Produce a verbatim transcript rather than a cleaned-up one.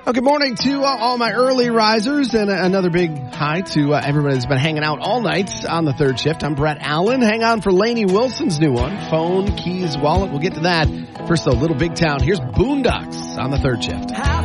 Oh, good morning to uh, all my early risers, and uh, another big hi to uh, everybody that's been hanging out all night on the third shift. I'm Brett Allen. Hang on for Lainey Wilson's new one, Phone, Keys, Wallet. We'll get to that. First, though, Little Big Town. Here's Boondocks on the third shift.